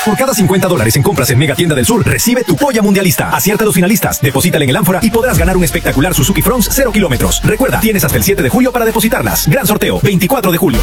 Por cada $50 en compras en Mega Tienda del Sur, recibe tu polla mundialista. Acierta a los finalistas, deposítala en el ánfora y podrás ganar un espectacular Suzuki Fronts 0 kilómetros. Recuerda, tienes hasta el 7 de julio para depositarlas. Gran sorteo, 24 de julio.